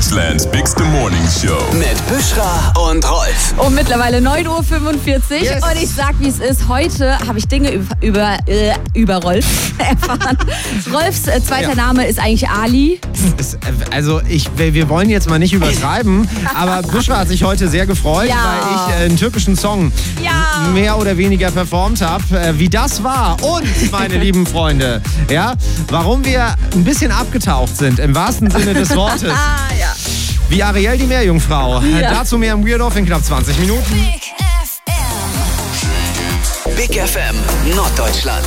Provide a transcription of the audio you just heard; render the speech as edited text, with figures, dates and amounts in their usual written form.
Deutschlands bigste Morning Show. Mit Büschra und Rolf. Und mittlerweile 9.45 Uhr. Yes. Und ich sag, wie es ist. Heute habe ich Dinge über Rolf erfahren. Rolfs zweiter Name ist eigentlich Ali. Wir wollen jetzt mal nicht übertreiben, aber Büschra hat sich heute sehr gefreut, weil ich einen türkischen Song mehr oder weniger performt habe. Wie das war und, meine lieben Freunde, warum wir ein bisschen abgetaucht sind, im wahrsten Sinne des Wortes. Wie Ariel, die Meerjungfrau. Dazu mehr im Weird Off in knapp 20 Minuten. Big FM Norddeutschland.